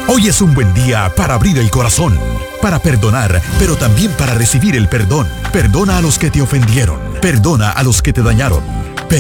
Hoy es un buen día para abrir el corazón, para perdonar, pero también para recibir el perdón. Perdona a los que te ofendieron. Perdona a los que te dañaron.